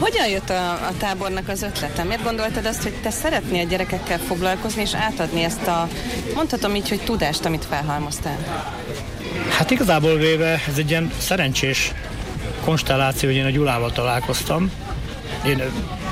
Hogyan jött a tábornak az ötlete? Miért gondoltad azt, hogy te szeretnél a gyerekekkel foglalkozni, és átadni ezt a, mondhatom így, hogy tudást, amit felhalmoztál? Hát igazából véve ez egy ilyen szerencsés konstelláció, hogy én a Gyulával találkoztam. Én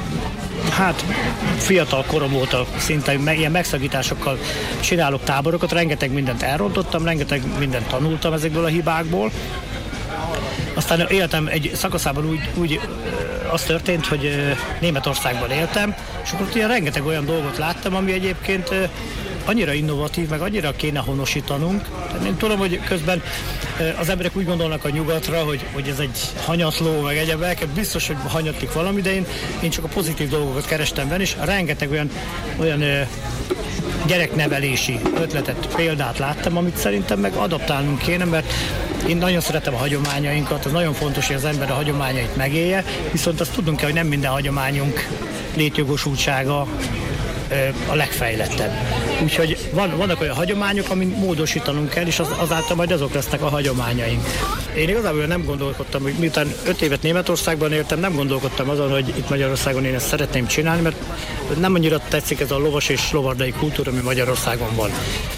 fiatal korom óta szinte ilyen megszakításokkal csinálok táborokat, rengeteg mindent elrontottam, rengeteg mindent tanultam ezekből a hibákból. Aztán életem egy szakaszában úgy az történt, hogy Németországban éltem, és akkor ilyen rengeteg olyan dolgot láttam, ami egyébként annyira innovatív, meg annyira kéne honosítanunk. Én tudom, hogy közben az emberek úgy gondolnak a nyugatra, hogy ez egy hanyatló, meg egyebek, biztos, hogy hanyatlik valami, de én csak a pozitív dolgokat kerestem benne, és rengeteg olyan gyereknevelési ötletet, példát láttam, amit szerintem meg adaptálnunk kéne, mert én nagyon szeretem a hagyományainkat, az nagyon fontos, hogy az ember a hagyományait megélje, viszont azt tudnunk kell, hogy nem minden hagyományunk létjogosultsága a legfejlettebb. Úgyhogy vannak olyan hagyományok, amit módosítanunk kell, és azáltal majd azok lesznek a hagyományaink. Én igazából nem gondolkodtam, hogy miután 5 évet Németországban éltem, nem gondolkodtam azon, hogy itt Magyarországon én ezt szeretném csinálni, mert nem annyira tetszik ez a lovas és lovardai kultúra, ami Magyarországon van.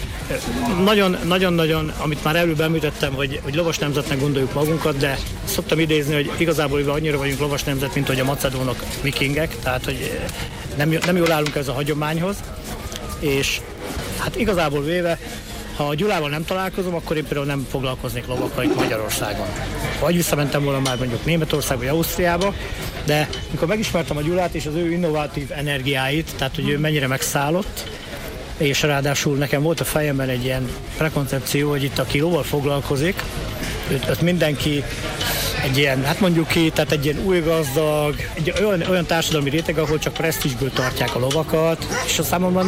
Nagyon, amit már előbb említettem, hogy lovas nemzetnek gondoljuk magunkat, de szoktam idézni, hogy igazából annyira vagyunk lovas nemzet, mint hogy a macedónok vikingek, tehát hogy nem jól állunk ez a hagyományhoz, és hát igazából véve, ha a Gyulával nem találkozom, akkor én például nem foglalkoznék lovakkal itt Magyarországon. Vagy visszamentem volna már mondjuk Németországba vagy Ausztriába, de amikor megismertem a Gyulát és az ő innovatív energiáit, tehát hogy ő mennyire megszállott, és ráadásul nekem volt a fejemben egy ilyen prekoncepció, hogy itt aki lóval foglalkozik, őt mindenki egy ilyen, hát mondjuk ki, tehát egy ilyen új gazdag, egy olyan társadalmi réteg, ahol csak presztízsből tartják a lovakat, és a számomra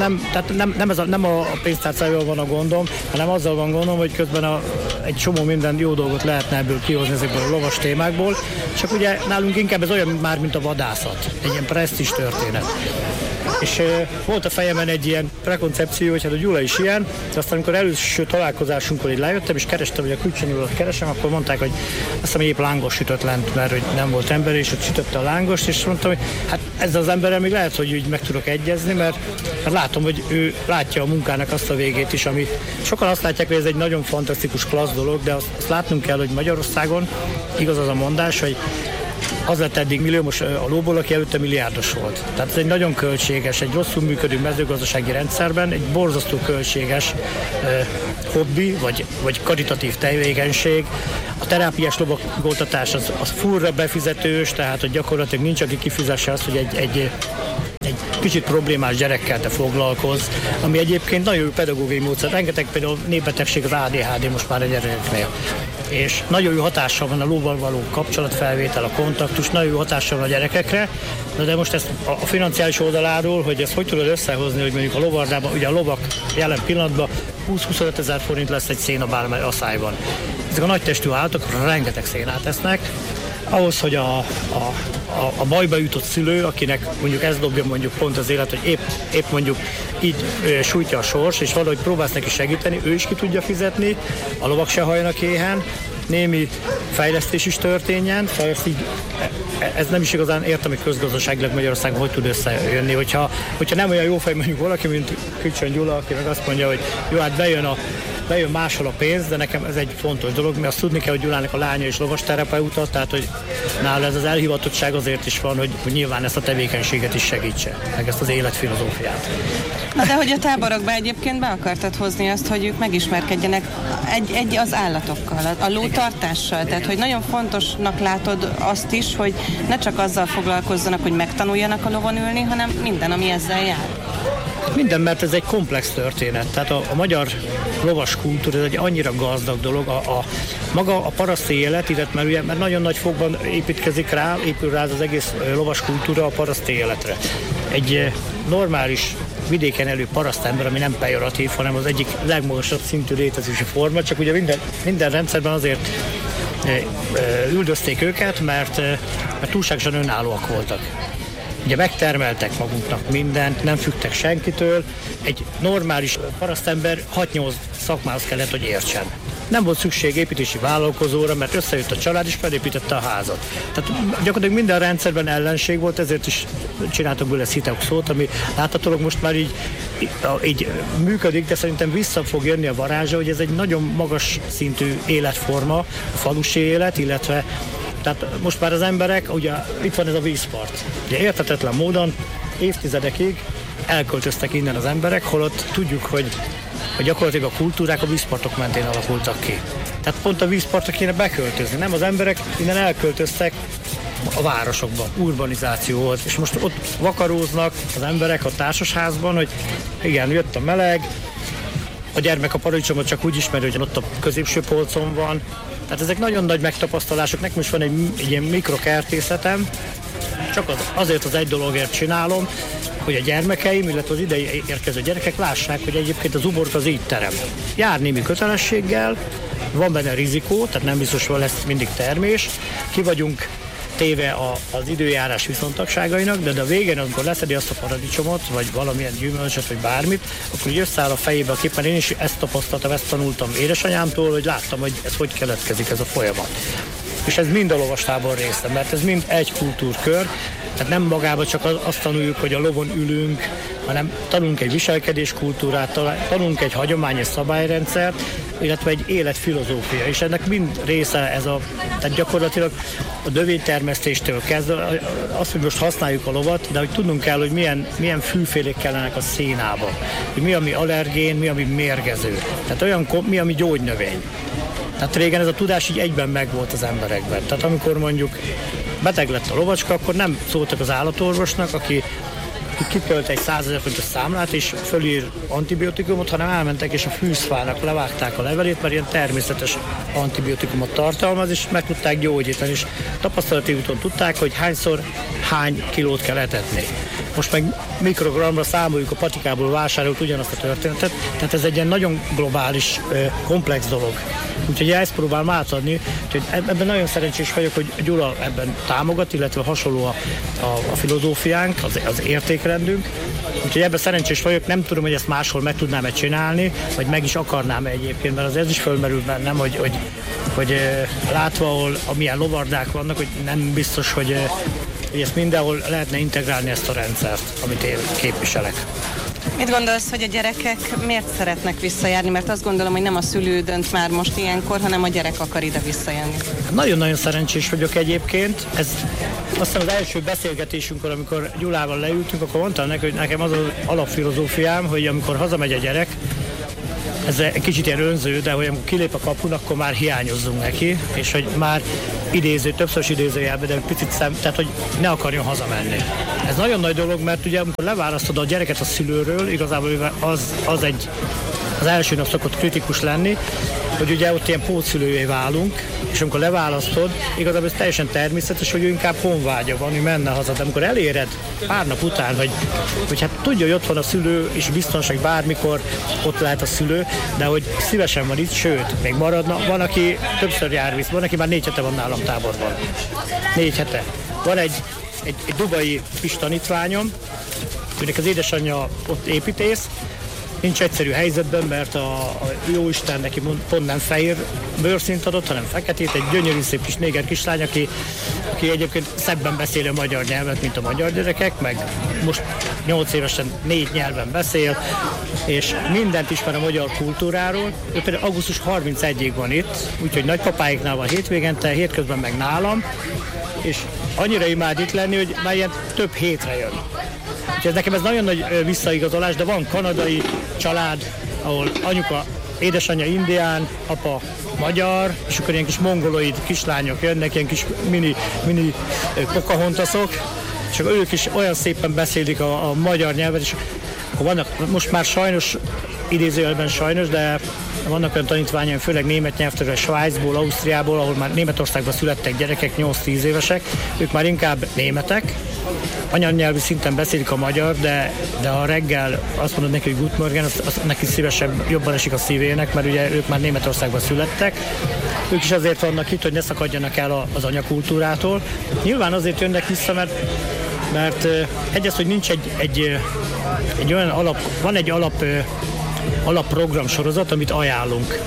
nem a pénztárcájával van a gondom, hanem azzal van gondom, hogy közben egy csomó minden jó dolgot lehetne ebből kihozni ezekből a lovas témákból, csak ugye nálunk inkább ez olyan már, mint a vadászat, egy ilyen presztízs történet. És volt a fejemben egy ilyen prekoncepció, hogy hát a Gyula is ilyen, de aztán amikor először találkozásunkkor így lejöttem, és kerestem, hogy a Kücsönyulat keresem, akkor mondták, hogy azt hiszem, épp lángos sütött lent, mert hogy nem volt ember, és ott sütötte a lángost, és mondtam, hogy hát ezzel az emberrel még lehet, hogy úgy meg tudok egyezni, mert látom, hogy ő látja a munkának azt a végét is, ami sokan azt látják, hogy ez egy nagyon fantasztikus klassz dolog, de azt látnunk kell, hogy Magyarországon igaz az a mondás, hogy az lett eddig milliómos a lóból, aki előtte milliárdos volt. Tehát ez egy nagyon költséges, egy rosszul működő mezőgazdasági rendszerben egy borzasztó költséges hobbi, vagy karitatív tevékenység. A terápiás lovagoltatás az fullra befizetős, tehát hogy gyakorlatilag nincs, aki kifizesse azt, hogy egy kicsit problémás gyerekkel te foglalkozz, ami egyébként nagyon jó pedagógiai módszer. Rengeteg például népbetegség az ADHD most már a gyerekeknél. És nagyon jó hatással van a lóval való kapcsolatfelvétel, a kontaktus, nagyon jó hatással van a gyerekekre, de most ezt a financiális oldaláról, hogy ezt hogy tudod összehozni, hogy mondjuk a lovardában, ugye a lovak jelen pillanatban 20-25 ezer forint lesz egy szén a bármely aszályban. Ezek a nagytestű állatok rengeteg szénát esznek, ahhoz, hogy a bajba jutott szülő, akinek mondjuk ez dobja mondjuk pont az élet, hogy épp mondjuk így sújtja a sors, és valahogy próbálsz neki segíteni, ő is ki tudja fizetni, a lovak se hajlanak éhen, némi fejlesztés is történjen, szóval ez nem is igazán értem, hogy közgazdaságilag Magyarországon hogy tud összejönni, hogyha nem olyan jó fej mondjuk valaki, mint Kücsön Gyula, aki meg azt mondja, hogy jó, hát bejön máshol a pénz, de nekem ez egy fontos dolog, mert azt tudni kell, hogy Gyulának a lánya is lovasterapeuta, tehát hogy nála ez az elhivatottság azért is van, hogy nyilván ezt a tevékenységet is segítse, meg ezt az életfilozófiát. Na de hogy a táborokba egyébként be akartad hozni azt, hogy ők megismerkedjenek az állatokkal, a lótartással, tehát hogy nagyon fontosnak látod azt is, hogy ne csak azzal foglalkozzanak, hogy megtanuljanak a lovon ülni, hanem minden, ami ezzel jár. Minden, mert ez egy komplex történet. Tehát a magyar lovas kultúra ez egy annyira gazdag dolog. Maga a paraszti élet, mert nagyon nagy fogban épül rá az egész lovas kultúra a paraszti életre. Egy normális vidéken élő parasztember, ami nem pejoratív, hanem az egyik legmagasabb szintű létezési forma, csak ugye minden rendszerben azért üldözték őket, mert túlságosan önállóak voltak. Ugye megtermeltek maguknak mindent, nem függtek senkitől. Egy normális parasztember 6-8 szakmához kellett, hogy értsen. nem volt szükség építési vállalkozóra, mert összejött a család és felépítette a házat. Tehát gyakorlatilag minden rendszerben ellenség volt, ezért is csináltak belőle szitaxót, ami láthatólag most már így működik, de szerintem vissza fog jönni a varázsa, hogy ez egy nagyon magas szintű életforma, a falusi élet, illetve tehát most már az emberek, ugye itt van ez a vízpart. Ugye érthetetlen módon évtizedekig elköltöztek innen az emberek, holott tudjuk, hogy gyakorlatilag a kultúrák a vízpartok mentén alakultak ki. Tehát pont a vízpartra kéne beköltözni, nem az emberek innen elköltöztek a városokban, urbanizáció volt, és most ott vakaróznak az emberek a társasházban, hogy igen, jött a meleg, a gyermek a paradicsomot csak úgy ismeri, hogy ott a középső polcon van. Tehát ezek nagyon nagy megtapasztalások, nekem is van egy ilyen mikrokertészetem, csak azért az egy dologért csinálom, hogy a gyermekeim, illetve az ide érkező gyerekek lássák, hogy egyébként az uborka az így terem. Jár némi kötelességgel, van benne rizikó, tehát nem biztos, hogy lesz mindig termés, ki vagyunk téve az időjárás viszontagságainak, de a végén, amikor leszedi azt a paradicsomot, vagy valamilyen gyümölcsöt, vagy bármit, akkor így összeáll a fejébe a kép, mert én is ezt tapasztaltam, ezt tanultam édesanyámtól, hogy láttam, hogy ez hogy keletkezik ez a folyamat. És ez mind a lovastábor része, mert ez mind egy kultúrkör, tehát nem magában csak azt tanuljuk, hogy a lovon ülünk, hanem tanulunk egy viselkedéskultúrát, tanulunk egy hagyományos szabályrendszert, illetve egy életfilozófia, és ennek mind része ez tehát gyakorlatilag a növénytermesztéstől kezdve, azt, hogy most használjuk a lovat, de hogy tudnunk kell, hogy milyen fűfélék kellenek a szénába, hogy mi, ami allergén, mi, ami mérgező, tehát mi, ami gyógynövény. Tehát régen ez a tudás így egyben megvolt az emberekben. Tehát amikor mondjuk beteg lett a lovacska, akkor nem szóltak az állatorvosnak, aki kikölt egy 100 000 forintos számlát és fölír antibiotikumot, hanem elmentek és a fűszfának levágták a levelét, mert ilyen természetes antibiotikumot tartalmaz, és meg tudták gyógyítani, és tapasztalati úton tudták, hogy hányszor hány kilót kell etetni. Most meg mikrogramra számoljuk a patikából vásárolt ugyanazt a történetet, tehát ez egy ilyen nagyon globális, komplex dolog. Úgyhogy ezt próbálom átadni, úgyhogy ebben nagyon szerencsés vagyok, hogy Gyula ebben támogat, illetve hasonló a filozófiánk, az értékrendünk. Úgyhogy ebben szerencsés vagyok, nem tudom, hogy ezt máshol meg tudnám-e csinálni, vagy meg is akarnám egyébként, mert ez is fölmerül bennem, hogy látva, ahol amilyen lovardák vannak, hogy nem biztos, hogy ezt mindenhol lehetne integrálni ezt a rendszert, amit én képviselek. Mit gondolsz, hogy a gyerekek miért szeretnek visszajárni? Mert azt gondolom, hogy nem a szülő dönt már most ilyenkor, hanem a gyerek akar ide visszajönni. Nagyon-nagyon szerencsés vagyok egyébként. Ez azt hiszem az első beszélgetésünkkor, amikor Gyulával leültünk, akkor mondtam neki, hogy nekem az az alapfilozófiám, hogy amikor hazamegy a gyerek, ez egy kicsit ilyen önző, de hogy amikor kilép a kapun, akkor már hiányozzunk neki, és hogy már többször idézőjelben, de egy picit tehát hogy ne akarjon hazamenni. Ez nagyon nagy dolog, mert ugye amikor leválasztod a gyereket a szülőről, igazából az első nap szokott kritikus lenni, hogy ugye ott ilyen pótszülővé válunk, és amikor leválasztod, igazából ez teljesen természetes, hogy ő inkább honvágya van, hogy menne haza, de amikor eléred pár nap után, hogy hát tudja, hogy ott van a szülő, és biztonság bármikor ott lehet a szülő, de hogy szívesen van itt, sőt, még maradna, van, aki többször jár vissza, van, aki már 4 hete van nálam táborban. 4 hete. Van egy dubai kis tanítványom, őnek az édesanyja ott építész, nincs egyszerű helyzetben, mert a jóisten neki pont nem fehér bőrszint adott, hanem feketét, egy gyönyörű szép kis néger kislány, aki egyébként szebben beszél a magyar nyelvet, mint a magyar gyerekek, meg most 8 évesen 4 nyelven beszél, és mindent ismer a magyar kultúráról. Ő például augusztus 31-ig van itt, úgyhogy nagypapáiknál van hétvégente, hétközben meg nálam, és annyira imád itt lenni, hogy már ilyen több hétre jön. Úgyhogy nekem ez nagyon nagy visszaigazolás, de van kanadai család, ahol anyuka, édesanyja indián, apa magyar, és akkor ilyen kis mongoloid kislányok jönnek, ilyen kis mini Pocahontasok, és akkor ők is olyan szépen beszélik a magyar nyelvet, és akkor vannak, most már sajnos, idézőjelben sajnos, de vannak olyan tanítványaim, főleg német nyelvtanúról, Svájcból, Ausztriából, ahol már Németországban születtek gyerekek, 8-10 évesek, ők már inkább németek, anyanyelvi szinten beszélik a magyar, de ha reggel azt mondod neki, hogy Guten Morgen, az neki szívesebb, jobban esik a szívének, mert ugye ők már Németországban születtek. Ők is azért vannak itt, hogy ne szakadjanak el az anyakultúrától. Nyilván azért jönnek vissza, mert egyrészt, hogy nincs egy olyan van egy alapprogram sorozat, amit ajánlunk.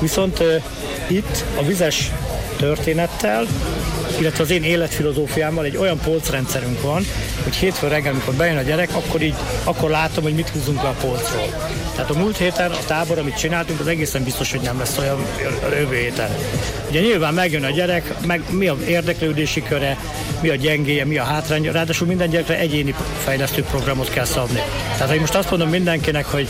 Viszont itt a vizes történettel, illetve az én életfilozófiámmal egy olyan polcrendszerünk van, hogy hétfő reggel, amikor bejön a gyerek, akkor látom, hogy mit húzunk le a polcról. Tehát a múlt héten a tábor, amit csináltunk, az egészen biztos, hogy nem lesz olyan a jövő héten. Ugye nyilván megjön a gyerek, meg mi a érdeklődési köre, mi a gyengéje, mi a hátránya, ráadásul minden gyerekre egyéni fejlesztő programot kell szabni. Tehát ha most azt mondom mindenkinek, hogy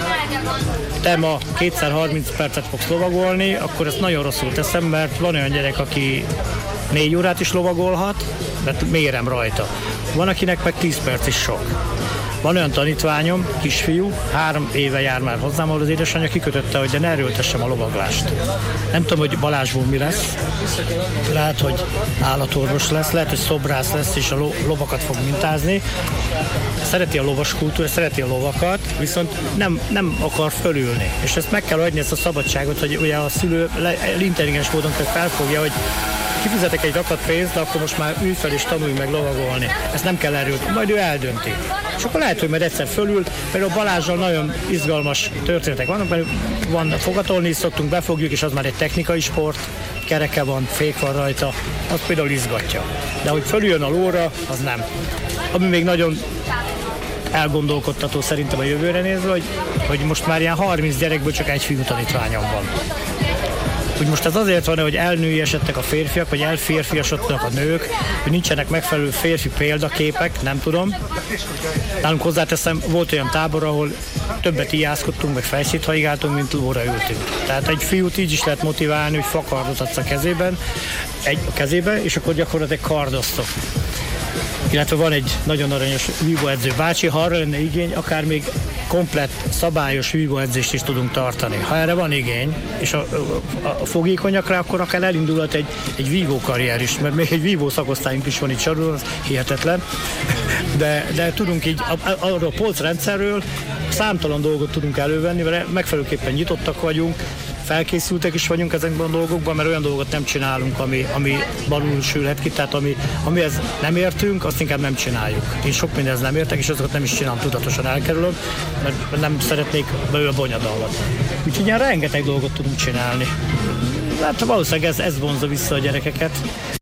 te ma 2x30 percet fogsz lovagolni, akkor ezt nagyon rosszul teszem, mert van olyan gyerek, aki 4 órát is lovagolhat, mert mérem rajta. Van, akinek meg 10 perc is sok. Van olyan tanítványom, kisfiú, 3 éve jár már hozzám, ahol az édesanyja kikötötte, hogy de ne erőltessem a lovaglást. Nem tudom, hogy Balázsból mi lesz. Lehet, hogy állatorvos lesz, lehet, hogy szobrász lesz, és a lovakat fog mintázni. Szereti a lovas kultúra, szereti a lovakat, viszont nem akar fölülni. És ezt meg kell adni, ezt a szabadságot, hogy ugye a szülő intelligens módon felfogja, hogy kifizetek egy rakat pénzt, de akkor most már ülj fel és tanulj meg lovagolni. Ezt nem kell erőltetni, majd ő eldönti. És akkor lehet, hogy majd egyszer fölül, például Balázsral nagyon izgalmas történetek vannak, mert fogatolni is szoktunk, befogjuk, és az már egy technikai sport, kereke van, fék van rajta, az például izgatja. De hogy fölüljön a lóra, az nem. Ami még nagyon elgondolkodtató szerintem a jövőre nézve, hogy most már ilyen 30 gyerekből csak egy fiú tanítványom van. Úgy most ez azért van, hogy elnőiesedtek a férfiak, vagy elférfiasodtak a nők, hogy nincsenek megfelelő férfi példaképek, nem tudom. Nálunk hozzáteszem, volt olyan tábor, ahol többet ijászkodtunk, meg fejszét haigáltunk, mint lóra ültünk. Tehát egy fiút így is lehet motiválni, hogy fakardot adsz a kezébe, és akkor gyakorlatilag kardoztok. Illetve van egy nagyon aranyos vívóedző bácsi, ha arra lenne igény, akár még komplett, szabályos vívóedzést is tudunk tartani. Ha erre van igény, és a fogékonyakra, akkor akár elindulhat egy vívókarrier is, mert még egy vívó szakosztályunk is van itt Sarudon, az hihetetlen. De tudunk így arról a polcrendszerről számtalan dolgot tudunk elővenni, mert megfelelőképpen nyitottak vagyunk, felkészültek is vagyunk ezekben a dolgokban, mert olyan dolgot nem csinálunk, ami balul sülhet ki, tehát amihez nem értünk, azt inkább nem csináljuk. Én sok mindenhez nem értek, és azokat nem is csinálom, tudatosan elkerülöm, mert nem szeretnék belőle bonyodalmat. Úgyhogy ilyen rengeteg dolgot tudunk csinálni. Hát valószínűleg ez vonzza vissza a gyerekeket.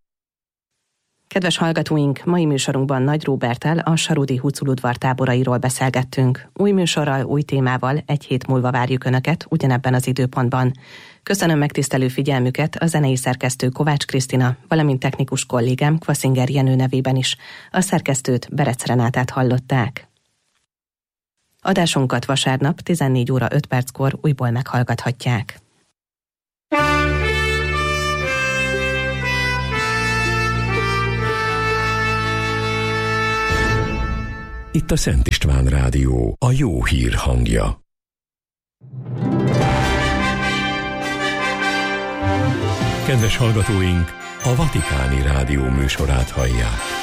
Kedves hallgatóink, mai műsorunkban Nagy Róberttel a sarudi Huculudvar táborairól beszélgettünk. Új műsorral, új témával egy hét múlva várjuk Önöket ugyanebben az időpontban. Köszönöm megtisztelő figyelmüket a zenei szerkesztő Kovács Krisztina, valamint technikus kollégám Kvaszinger Jenő nevében is. A szerkesztőt, Berec Renátát hallották. Adásunkat vasárnap 14 óra 5 perckor újból meghallgathatják. Itt a Szent István Rádió, a jó hír hangja. Kedves hallgatóink, a Vatikáni Rádió műsorát hallják.